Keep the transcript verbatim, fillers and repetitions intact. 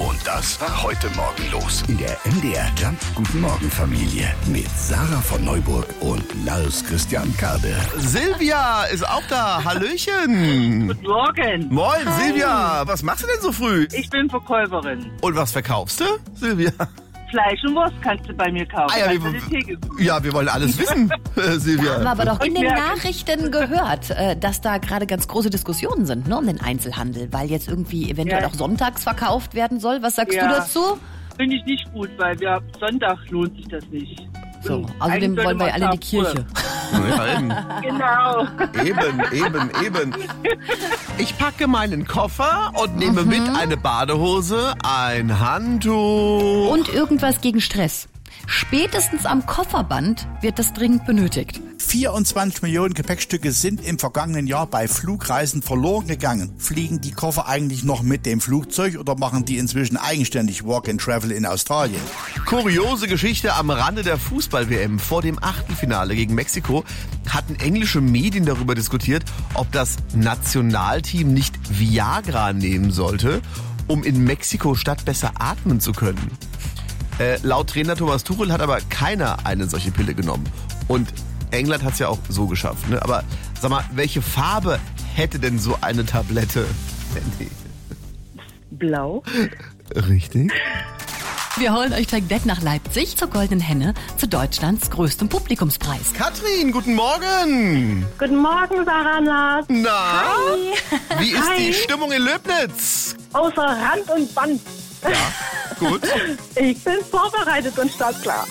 Und das war heute Morgen los in der M D R Jump Guten Morgen Familie mit Sarah von Neuburg und Lars Christian Kade. Silvia ist auch da. Hallöchen. Guten Morgen. Moin, Hi. Silvia. Was machst du denn so früh? Ich bin Verkäuferin. Und was verkaufst du, Silvia? Fleisch und Wurst kannst du bei mir kaufen. Ah, ja, wir, ja, wir wollen alles wissen, äh, Silvia. Haben wir aber doch in den Nachrichten gehört, äh, dass da gerade ganz große Diskussionen sind, ne, um den Einzelhandel, weil jetzt irgendwie eventuell Ja. auch sonntags verkauft werden soll. Was sagst Ja. du dazu? Finde ich nicht gut, weil wir Sonntag lohnt sich das nicht. So, außerdem Eigentlich wollen wir sollte ja alle in man die Kirche. Ja, eben. Genau. Eben, eben, eben. Ich packe meinen Koffer und nehme mhm. mit eine Badehose, ein Handtuch. Und irgendwas gegen Stress. Spätestens am Kofferband wird das dringend benötigt. vierundzwanzig Millionen Gepäckstücke sind im vergangenen Jahr bei Flugreisen verloren gegangen. Fliegen die Koffer eigentlich noch mit dem Flugzeug oder machen die inzwischen eigenständig Walk-and-Travel in Australien? Kuriose Geschichte am Rande der Fußball-W M. Vor dem Achtelfinale gegen Mexiko hatten englische Medien darüber diskutiert, ob das Nationalteam nicht Viagra nehmen sollte, um in Mexiko-Stadt besser atmen zu können. Äh, laut Trainer Thomas Tuchel hat aber keiner eine solche Pille genommen. Und England hat es ja auch so geschafft. Ne? Aber sag mal, welche Farbe hätte denn so eine Tablette? Blau. Richtig. Wir holen euch gleich weg nach Leipzig zur Goldenen Henne, zu Deutschlands größtem Publikumspreis. Katrin, guten Morgen. Guten Morgen, Sarah und Lars. Na, Hi. wie ist Hi. die Stimmung in Löbnitz? Außer Rand und Band. Ja, gut. Ich bin vorbereitet und startklar.